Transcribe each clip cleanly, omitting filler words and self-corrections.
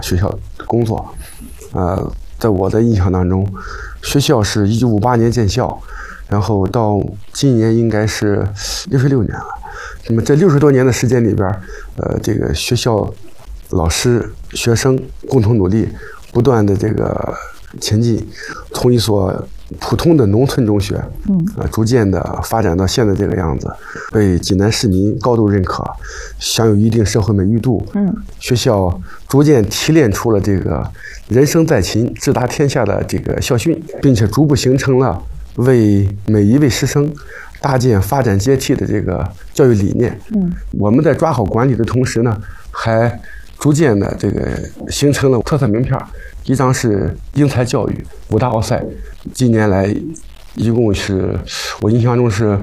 学校工作。在我的印象当中，学校是1958年建校，然后到今年应该是66年了。那么这60多年的时间里边，这个学校老师、学生共同努力，不断的这个前进，从一所普通的农村中学，逐渐的发展到现在这个样子，被济南市民高度认可，享有一定社会美誉度。学校逐渐提炼出了这个人生在勤、志达天下的这个校训，并且逐步形成了为每一位师生搭建发展阶梯的这个教育理念。我们在抓好管理的同时呢，还逐渐的这个形成了特色名片，一张是英才教育5大奥赛，近年来一共是我印象中是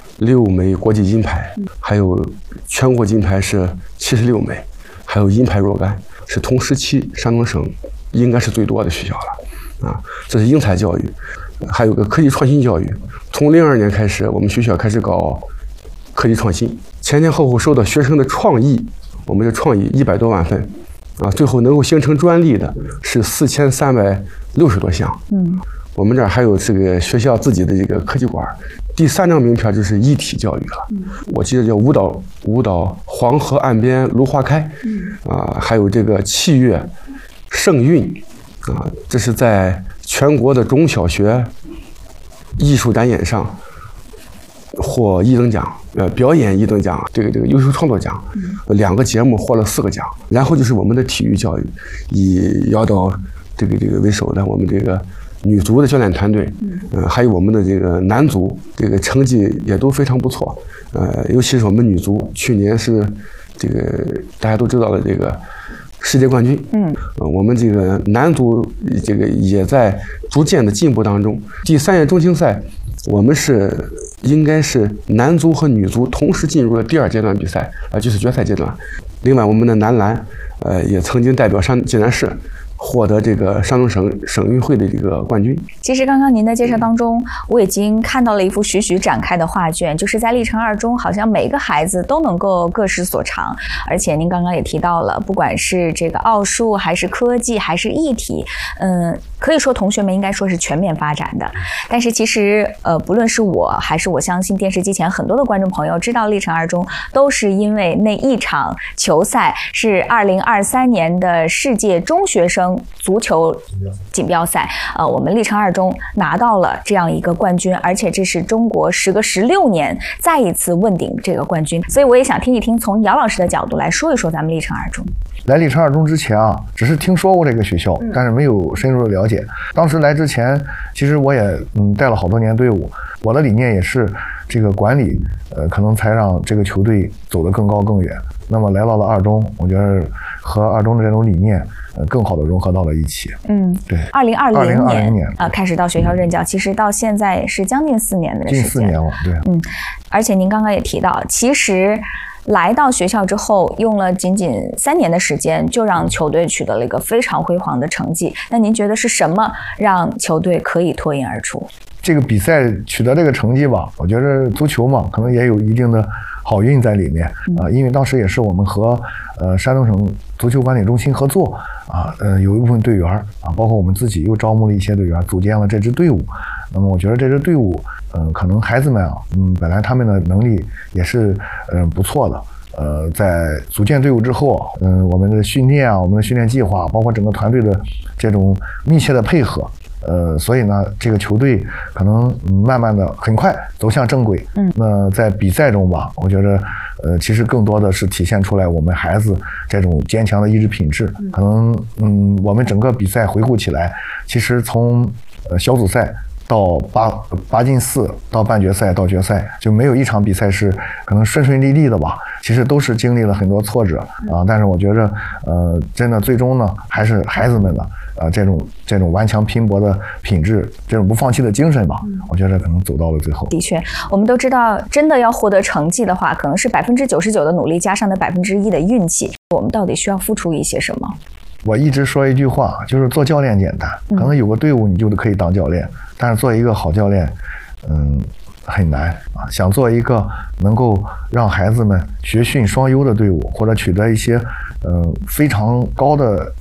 6枚国际金牌，还有全国金牌是76枚，还有银牌若干，是同时期山东省应该是最多的学校了。这是英才教育。还有个科技创新教育，从02年开始，我们学校开始搞科技创新，前后受到学生的创意，我们的创意100多万份，最后能够形成专利的是4360多项。我们这儿还有这个学校自己的这个科技馆。第3张名片就是一体教育了，我记得叫舞蹈黄河岸边芦花开，还有这个器乐圣韵，这是在全国的中小学艺术展演上获1等奖，表演1等奖，这个优秀创作奖，2个节目获了4个奖。然后就是我们的体育教育，以姚导这个为首的我们这个女足的教练团队，还有我们的这个男足，这个成绩也都非常不错。尤其是我们女足，去年是这个大家都知道的这个世界冠军。我们这个男足这个也在逐渐的进步当中。第3届中青赛，我们应该是男足和女足同时进入了第2阶段比赛，就是决赛阶段。另外，我们的男篮，也曾经代表济南市获得这个山东省运会的这个冠军。 其实刚刚您的介绍当中，我已经看到了一幅栩栩展开的画卷，就是在历城2中，好像每个孩子都能够各施所长。而且您刚刚也提到了，不管是这个奥数，还是科技，还是艺体，可以说同学们应该说是全面发展的。但是其实不论是我，还是我相信电视机前很多的观众朋友知道历城2中，都是因为那一场球赛是2023年的世界中学生足球锦标赛，我们历城2中拿到了这样一个冠军，而且这是中国时隔16年再一次问鼎这个冠军。所以我也想听一听，从姚老师的角度来说一说咱们历城2中。 来历城2中之前只是听说过这个学校，但是没有深入的了解。当时来之前，其实我也带了好多年队伍，我的理念也是这个管理，可能才让这个球队走得更高更远。那么来到了2中，我觉得和2中的这种理念，更好的融合到了一起。对。2020年开始到学校任教，其实到现在是将近4年的时间。 近4年了，对。 而且您刚刚也提到，其实来到学校之后，用了仅仅3年的时间，就让球队取得了一个非常辉煌的成绩。那您觉得是什么让球队可以脱颖而出？ 这个比赛取得这个成绩吧，我觉得足球嘛，可能也有一定的好运在里面因为当时也是我们和山东省足球管理中心合作有一部分队员包括我们自己又招募了一些队员，组建了这支队伍。那么我觉得这支队伍可能孩子们本来他们的能力也是不错的。在组建队伍之后我们的训练我们的训练计划，包括整个团队的这种密切的配合，所以呢，这个球队可能慢慢的很快走向正轨。那在比赛中吧，我觉得其实更多的是体现出来我们孩子这种坚强的意志品质。可能我们整个比赛回顾起来，其实从小组赛到8进4到半决赛到决赛，就没有一场比赛是可能顺顺利利的吧。其实都是经历了很多挫折但是我觉着真的最终呢，还是孩子们的这种顽强拼搏的品质，这种不放弃的精神吧，我觉得可能走到了最后。 的确，我们都知道，真的要获得成绩的话，可能是99%的努力加上那1%的运气。我们到底需要付出一些什么？ 我一直说一句话，就是做教练简单，可能有个队伍你就可以当教练，但是做一个好教练，很难想做一个能够让孩子们学训双优的队伍，或者取得一些非常高的